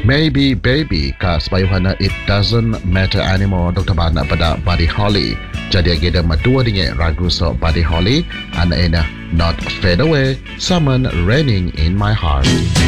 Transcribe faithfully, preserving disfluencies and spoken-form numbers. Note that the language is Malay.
Maybe baby ka sebayuhana it doesn't matter anymore Doktor Bana pada Buddy Holly. Jadi agenda madua dengan ragu so Buddy Holly and ena not fade away, someone raining in my heart.